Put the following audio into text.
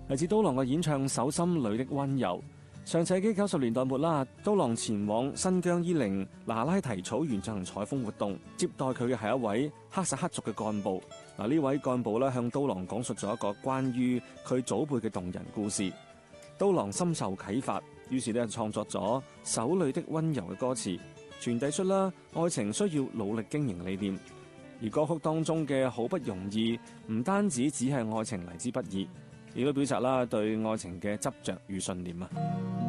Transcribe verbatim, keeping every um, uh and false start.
嚟自刀郎嘅演唱《手心裏的溫柔》。上世紀九十年代末啦，刀郎前往新疆伊寧那拉提草原進行採風活動，接待佢嘅係一位哈薩克族嘅幹部。嗱，呢位幹部咧向刀郎講述咗一個關於佢祖輩嘅動人故事。刀郎深受啟發，於是咧創作咗《手裏的溫柔》嘅歌詞，傳遞出啦愛情需要努力經營理念。而歌曲當中嘅好不容易，唔單止只係愛情嚟之不易，亦都表達啦對愛情嘅執着與信念啊！